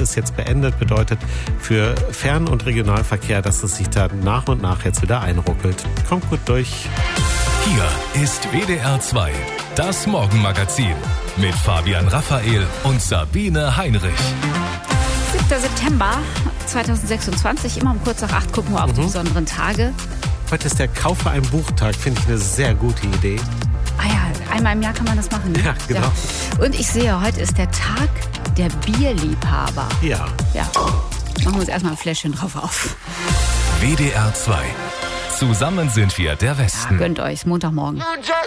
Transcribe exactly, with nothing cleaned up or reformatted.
ist jetzt beendet, bedeutet für Fern- und Regionalverkehr, dass es sich da nach und nach jetzt wieder einruckelt. Kommt gut durch. Hier ist W D R zwei, das Morgenmagazin mit Fabian Raphael und Sabine Heinrich. siebter September zweitausendsechsundzwanzig, immer um kurz nach acht gucken wir auf mhm. die besonderen Tage. Heute ist der Kaufe ein Buchtag, finde ich eine sehr gute Idee. Ah ja, einmal im Jahr kann man das machen. Ne? Ja, genau. Ja. Und ich sehe, heute ist der Tag der Bierliebhaber. Ja. Ja. Machen wir uns erstmal ein Fläschchen drauf auf. W D R zwei. Zusammen sind wir der Westen. Ja, gönnt euch, Montagmorgen.